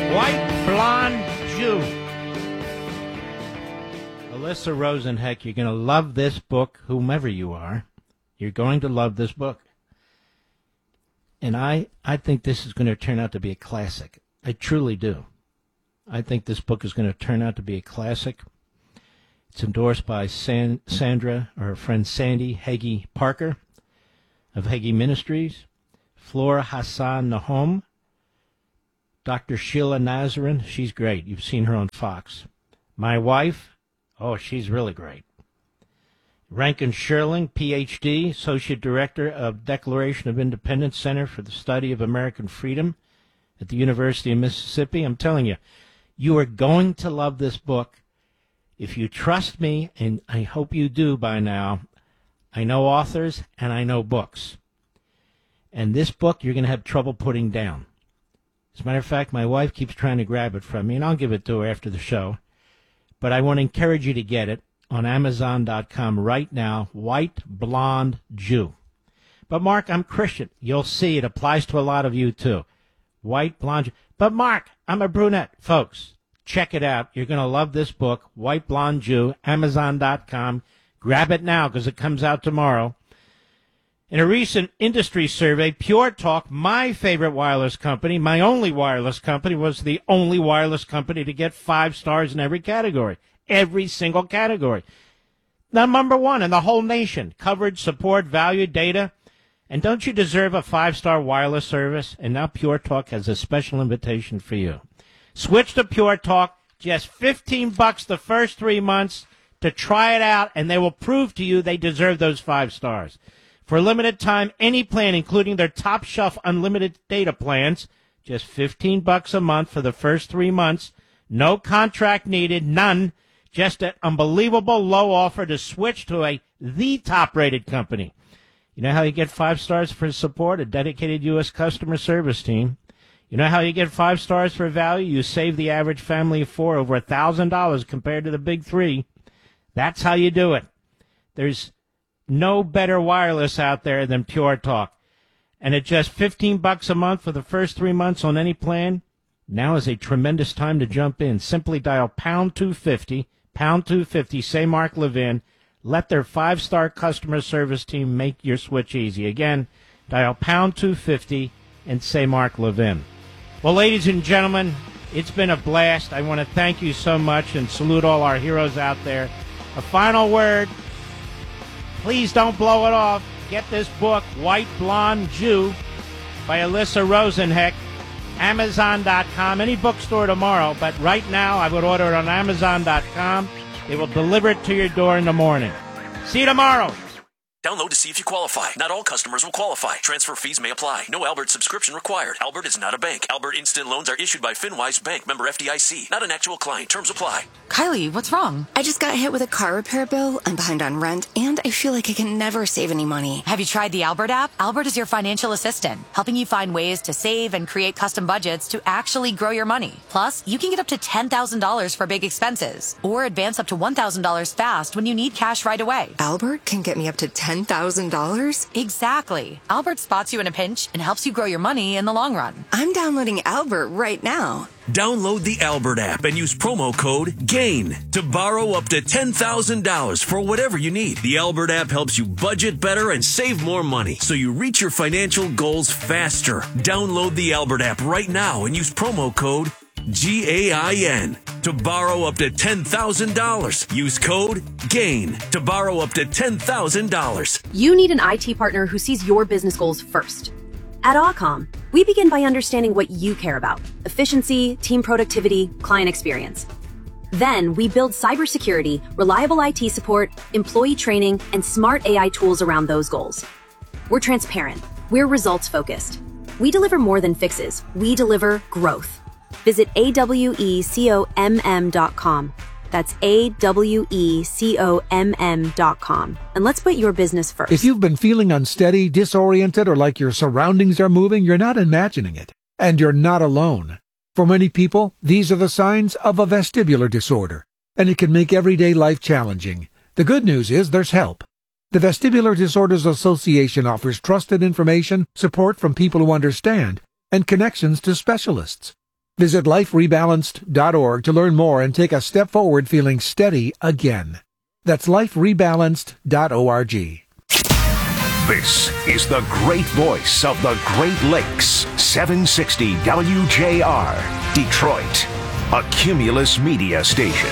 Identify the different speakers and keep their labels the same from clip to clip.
Speaker 1: White Blonde Jew. Alyssa Rosenheck, you're going to love this book, whomever you are. You're going to love this book. And I think this is going to turn out to be a classic. I truly do. I think this book is going to turn out to be a classic. It's endorsed by Sandra, or her friend Sandy Hagee Parker of Hagee Ministries, Flora Hassan Nahom, Dr. Sheila Nazarin, she's great. You've seen her on Fox. My wife, oh, she's really great. Rankin Sherling, Ph.D., Associate Director of Declaration of Independence Center for the Study of American Freedom at the University of Mississippi. I'm telling you, you are going to love this book. If you trust me, and I hope you do by now, I know authors and I know books. And this book you're going to have trouble putting down. As a matter of fact, my wife keeps trying to grab it from me, and I'll give it to her after the show. But I want to encourage you to get it on Amazon.com right now, White Blonde Jew. But, Mark, I'm Christian. You'll see it applies to a lot of you, too. White Blonde Jew. But, Mark, I'm a brunette. Folks, check it out. You're going to love this book, White Blonde Jew, Amazon.com. Grab it now because it comes out tomorrow. In a recent industry survey, Pure Talk, my favorite wireless company, my only wireless company, was the only wireless company to get 5 stars in every category. Every single category. Now, number 1 in the whole nation. Coverage, support, value, data. And don't you deserve a 5-star wireless service? And now Pure Talk has a special invitation for you. Switch to Pure Talk. Just $15 the first 3 months to try it out, and they will prove to you they deserve those 5 stars. For a limited time, any plan, including their top shelf unlimited data plans, just $15 a month for the first 3 months. No contract needed, none. Just an unbelievable low offer to switch to the top-rated company. You know how you get 5 stars for support? A dedicated U.S. customer service team. You know how you get 5 stars for value? You save the average family of 4 over $1,000 compared to the big 3. That's how you do it. There's no better wireless out there than Pure Talk. And at just $15 a month for the first 3 months on any plan, now is a tremendous time to jump in. Simply dial pound 250, say Mark Levin. Let their 5-star customer service team make your switch easy. Again, dial pound 250 and say Mark Levin. Well, ladies and gentlemen, it's been a blast. I want to thank you so much and salute all our heroes out there. A final word. Please don't blow it off. Get this book, White Blonde Jew, by Alyssa Rosenheck, Amazon.com, any bookstore tomorrow, but right now I would order it on Amazon.com. They will deliver it to your door in the morning. See you tomorrow.
Speaker 2: Download to see if you qualify. Not all customers will qualify. Transfer fees may apply. No Albert subscription required. Albert is not a bank. Albert Instant Loans are issued by FinWise Bank, member FDIC. Not an actual client. Terms apply.
Speaker 3: Kylie, what's wrong?
Speaker 4: I just got hit with a car repair bill. I'm behind on rent, and I feel like I can never save any money.
Speaker 3: Have you tried the Albert app? Albert is your financial assistant, helping you find ways to save and create custom budgets to actually grow your money. Plus, you can get up to $10,000 for big expenses, or advance up to $1,000 fast when you need cash right away.
Speaker 4: Albert can get me up to $10,000?
Speaker 3: Exactly. Albert spots you in a pinch and helps you grow your money in the long run.
Speaker 4: I'm downloading Albert right now.
Speaker 2: Download the Albert app and use promo code GAIN to borrow up to $10,000 for whatever you need. The Albert app helps you budget better and save more money so you reach your financial goals faster. Download the Albert app right now and use promo code GAIN to borrow up to $10,000. Use code GAIN to borrow up to $10,000.
Speaker 5: You need an IT partner who sees your business goals first. At Awcom, we begin by understanding what you care about: efficiency, team productivity, client experience. Then we build cybersecurity, reliable IT support, employee training, and smart AI tools around those goals. We're transparent. We're results focused. We deliver more than fixes. We deliver growth. Visit awecomm.com. That's awecomm.com. And let's put your business first.
Speaker 6: If you've been feeling unsteady, disoriented, or like your surroundings are moving, you're not imagining it. And you're not alone. For many people, these are the signs of a vestibular disorder, and it can make everyday life challenging. The good news is there's help. The Vestibular Disorders Association offers trusted information, support from people who understand, and connections to specialists. Visit liferebalanced.org to learn more and take a step forward feeling steady again. That's liferebalanced.org.
Speaker 7: This is the great voice of the Great Lakes, 760 WJR, Detroit, a Cumulus media station.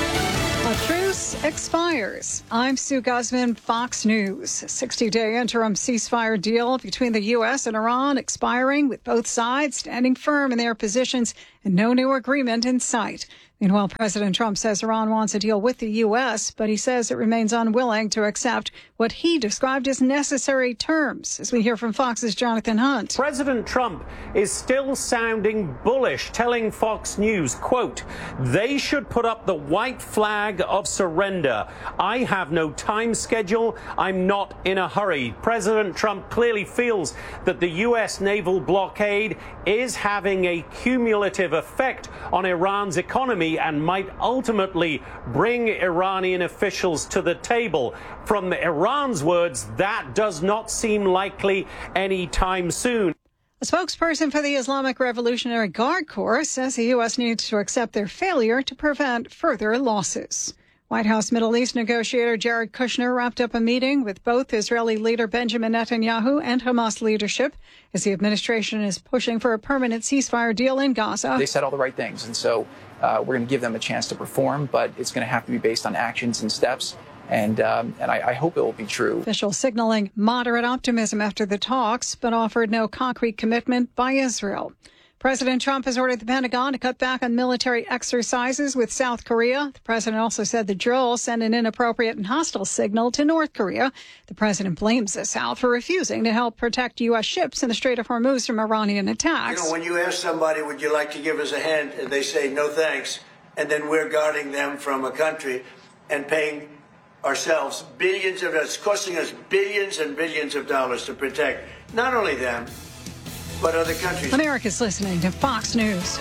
Speaker 8: A truce expires. I'm Sue Guzman, Fox News. A 60-day interim ceasefire deal between the U.S. and Iran expiring, with both sides standing firm in their positions and no new agreement in sight. Meanwhile, President Trump says Iran wants a deal with the U.S., but he says it remains unwilling to accept what he described as necessary terms. As we hear from Fox's Jonathan Hunt.
Speaker 9: President Trump is still sounding bullish, telling Fox News, quote, "They should put up the white flag of surrender. I have no time schedule. I'm not in a hurry." President Trump clearly feels that the U.S. naval blockade is having a cumulative effect on Iran's economy and might ultimately bring Iranian officials to the table. From Iran's words, that does not seem likely anytime soon.
Speaker 8: A spokesperson for the Islamic Revolutionary Guard Corps says the U.S. needs to accept their failure to prevent further losses. White House Middle East negotiator Jared Kushner wrapped up a meeting with both Israeli leader Benjamin Netanyahu and Hamas leadership as the administration is pushing for a permanent ceasefire deal in Gaza.
Speaker 10: They said all the right things, and so we're going to give them a chance to perform, but it's going to have to be based on actions and steps, and I hope it will be true.
Speaker 8: Officials signaling moderate optimism after the talks, but offered no concrete commitment by Israel. President Trump has ordered the Pentagon to cut back on military exercises with South Korea. The president also said the drill sent an inappropriate and hostile signal to North Korea. The president blames the South for refusing to help protect U.S. ships in the Strait of Hormuz from Iranian attacks.
Speaker 11: You know, when you ask somebody, would you like to give us a hand, and they say, no thanks, and then we're guarding them from a country and paying ourselves billions of dollars, costing us billions and billions of dollars to protect not only them, but other countries.
Speaker 8: America's listening to Fox News.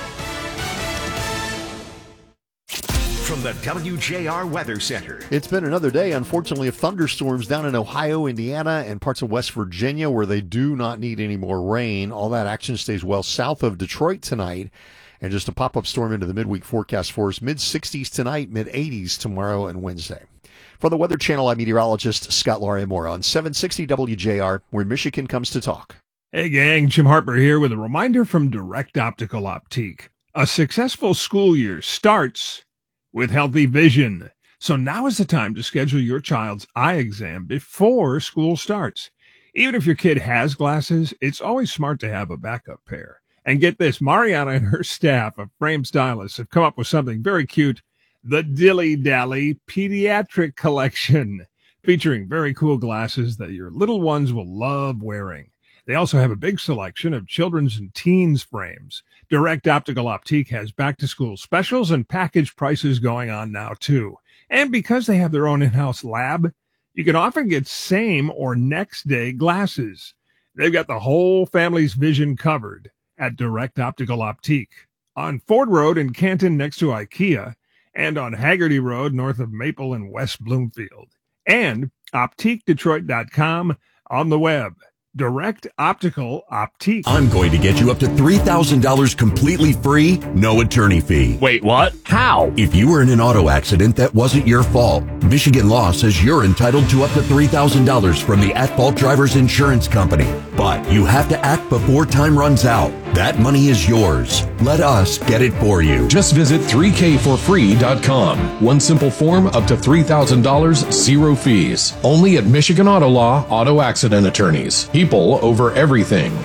Speaker 7: From the WJR Weather Center.
Speaker 12: It's been another day, unfortunately, of thunderstorms down in Ohio, Indiana, and parts of West Virginia, where they do not need any more rain. All that action stays well south of Detroit tonight. And just a pop-up storm into the midweek forecast for us. Mid-60s tonight, mid-80s tomorrow and Wednesday. For the Weather Channel, I'm meteorologist Scott Larimore on 760 WJR, where Michigan comes to talk.
Speaker 13: Hey gang, Jim Harper here with a reminder from Direct Optical Optique. A successful school year starts with healthy vision. So now is the time to schedule your child's eye exam before school starts. Even if your kid has glasses, it's always smart to have a backup pair. And get this, Mariana and her staff of Frame Stylists have come up with something very cute, the Dilly Dally Pediatric Collection, featuring very cool glasses that your little ones will love wearing. They also have a big selection of children's and teens frames. Direct Optical Optique has back-to-school specials and package prices going on now, too. And because they have their own in-house lab, you can often get same or next-day glasses. They've got the whole family's vision covered at Direct Optical Optique. On Ford Road in Canton next to IKEA, and on Haggerty Road north of Maple and West Bloomfield. And OptiqueDetroit.com on the web. Direct Optical Optique.
Speaker 2: I'm going to get you up to $3,000 completely free, no attorney fee.
Speaker 14: Wait, what? How?
Speaker 2: If you were in an auto accident that wasn't your fault, Michigan law says you're entitled to up to $3,000 from the at-fault driver's insurance company. But you have to act before time runs out. That money is yours. Let us get it for you.
Speaker 14: Just visit 3kforfree.com. One simple form, up to $3,000, zero fees. Only at Michigan Auto Law Auto Accident Attorneys. People over everything.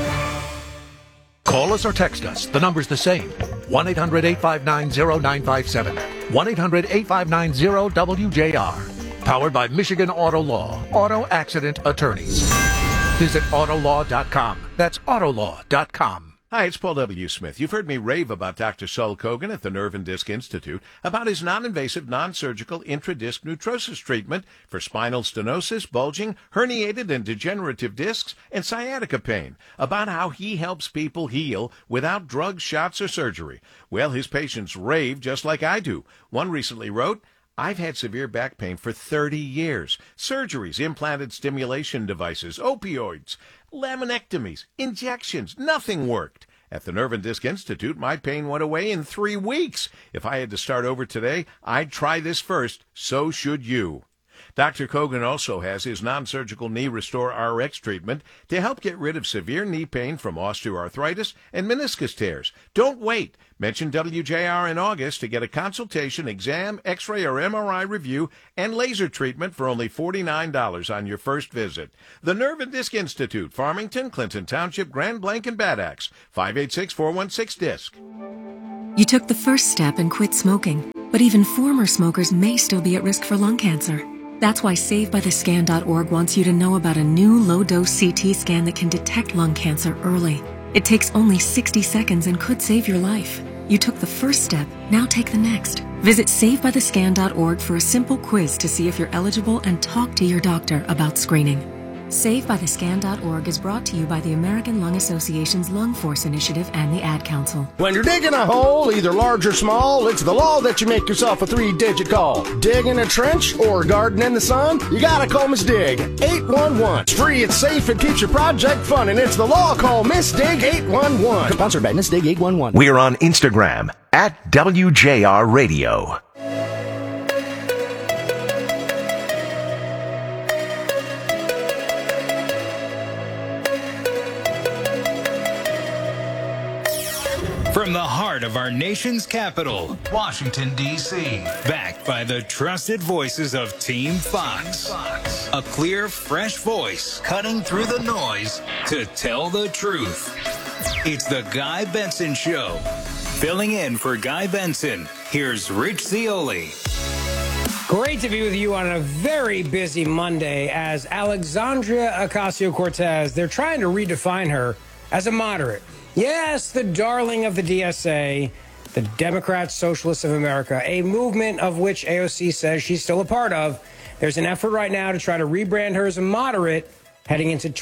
Speaker 15: Call us or text us. The number's the same. 1-800-859-0957. 1-800-859-0WJR. Powered by Michigan Auto Law. Auto Accident Attorneys. Visit Autolaw.com. That's Autolaw.com.
Speaker 16: Hi, it's Paul W. Smith. You've heard me rave about Dr. Saul Kogan at the Nerve and Disc Institute about his non-invasive, non-surgical intradisc neutrosis treatment for spinal stenosis, bulging, herniated and degenerative discs, and sciatica pain, about how he helps people heal without drugs, shots, or surgery. Well, his patients rave just like I do. One recently wrote, I've had severe back pain for 30 years. Surgeries, implanted stimulation devices, opioids, laminectomies, injections, nothing worked. At the Nerve and Disc Institute, my pain went away in 3 weeks. If I had to start over today, I'd try this first. So should you. Dr. Kogan also has his non-surgical Knee Restore RX treatment to help get rid of severe knee pain from osteoarthritis and meniscus tears. Don't wait. Mention WJR in August to get a consultation, exam, x-ray, or MRI review, and laser treatment for only $49 on your first visit. The Nerve and Disc Institute, Farmington, Clinton Township, Grand Blanc, and Bad Axe, 586-416-DISC.
Speaker 17: You took the first step and quit smoking, but even former smokers may still be at risk for lung cancer. That's why SaveByTheScan.org wants you to know about a new low-dose CT scan that can detect lung cancer early. It takes only 60 seconds and could save your life. You took the first step, now take the next. Visit SaveByTheScan.org for a simple quiz to see if you're eligible and talk to your doctor about screening. SaveByTheScan.org is brought to you by the American Lung Association's Lung Force Initiative and the Ad Council.
Speaker 18: When you're digging a hole, either large or small, it's the law that you make yourself a 3-digit call. Digging a trench or garden in the sun? You gotta call Miss Dig 811. It's free, it's safe, it keeps your project fun, and it's the law. Call Miss Dig 811.
Speaker 19: Sponsored by Miss Dig 811.
Speaker 7: We're on Instagram at WJR Radio.
Speaker 20: From the heart of our nation's capital, Washington, D.C., backed by the trusted voices of Team Fox. A clear, fresh voice cutting through the noise to tell the truth. It's the Guy Benson Show. Filling in for Guy Benson, here's Rich Zeoli.
Speaker 21: Great to be with you on a very busy Monday as Alexandria Ocasio-Cortez, they're trying to redefine her as a moderate. Yes, the darling of the DSA, the Democrats, Socialists of America, a movement of which AOC says she's still a part of. There's an effort right now to try to rebrand her as a moderate heading into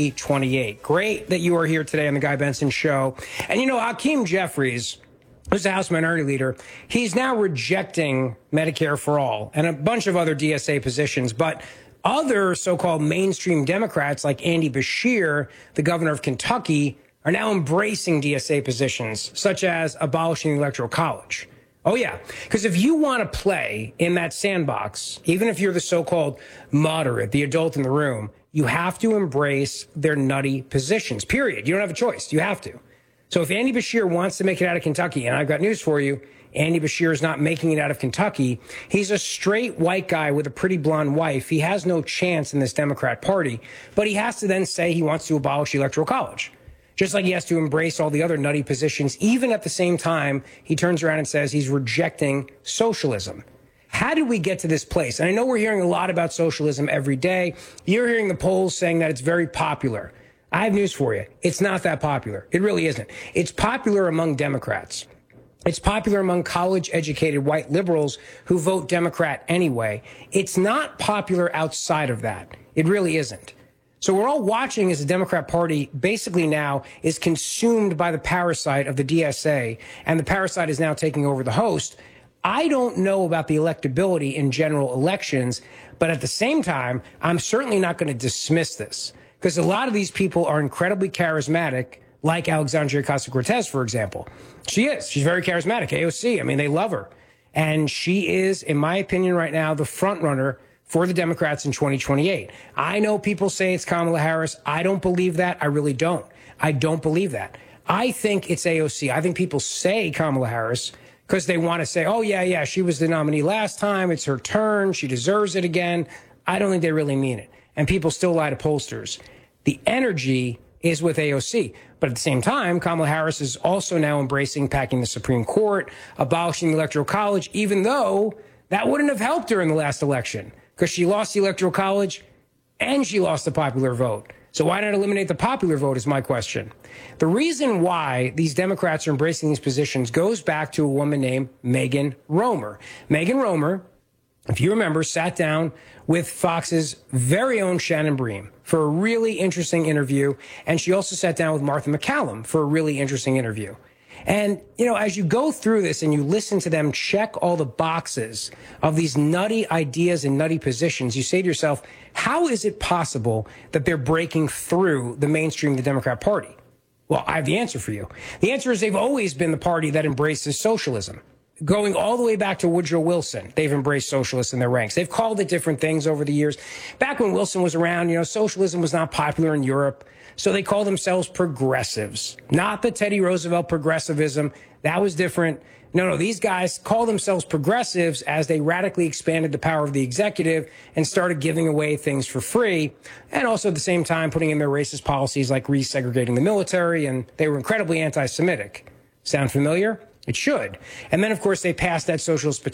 Speaker 21: 2028. Great that you are here today on the Guy Benson Show. And you know, Hakeem Jeffries, who's the House Minority Leader, he's now rejecting Medicare for All and a bunch of other DSA positions. But other so-called mainstream Democrats like Andy Beshear, the governor of Kentucky, are now embracing DSA positions, such as abolishing the Electoral College. Oh, yeah, because if you want to play in that sandbox, even if you're the so-called moderate, the adult in the room, you have to embrace their nutty positions, period. You don't have a choice. You have to. So if Andy Beshear wants to make it out of Kentucky, and I've got news for you, Andy Beshear is not making it out of Kentucky. He's a straight white guy with a pretty blonde wife. He has no chance in this Democrat Party, but he has to then say he wants to abolish the Electoral College. Just like he has to embrace all the other nutty positions, even at the same time, he turns around and says he's rejecting socialism. How did we get to this place? And I know we're hearing a lot about socialism every day. You're hearing the polls saying that it's very popular. I have news for you. It's not that popular. It really isn't. It's popular among Democrats. It's popular among college-educated white liberals who vote Democrat anyway. It's not popular outside of that. It really isn't. So we're all watching as the Democrat Party basically now is consumed by the parasite of the DSA, and the parasite is now taking over the host. I don't know about the electability in general elections, but at the same time, I'm certainly not going to dismiss this because a lot of these people are incredibly charismatic, like Alexandria Ocasio-Cortez, for example. She is. She's very charismatic. AOC, I mean, they love her. And she is, in my opinion right now, the front runner for the Democrats in 2028. I know people say it's Kamala Harris. I don't believe that. I really don't. I don't believe that. I think it's AOC. I think people say Kamala Harris because they want to say, oh, yeah, she was the nominee last time. It's her turn. She deserves it again. I don't think they really mean it. And people still lie to pollsters. The energy is with AOC. But at the same time, Kamala Harris is also now embracing packing the Supreme Court, abolishing the Electoral College, even though that wouldn't have helped her in the last election because she lost the Electoral College and she lost the popular vote. So why not eliminate the popular vote is my question. The reason why these Democrats are embracing these positions goes back to a woman named Megan Romer. Megan Romer, if you remember, sat down with Fox's very own Shannon Bream for a really interesting interview. And she also sat down with Martha McCallum for a really interesting interview. And, you know, as you go through this and you listen to them check all the boxes of these nutty ideas and nutty positions, you say to yourself, how is it possible that they're breaking through the mainstream of the Democrat Party? Well, I have the answer for you. The answer is they've always been the party that embraces socialism. Going all the way back to Woodrow Wilson, they've embraced socialists in their ranks. They've called it different things over the years. Back when Wilson was around, socialism was not popular in Europe, so they called themselves progressives. Not the Teddy Roosevelt progressivism. That was different. No, these guys call themselves progressives as they radically expanded the power of the executive and started giving away things for free, and also at the same time putting in their racist policies like resegregating the military, and they were incredibly anti-Semitic. Sound familiar? It should. And then, of course, they passed that socialist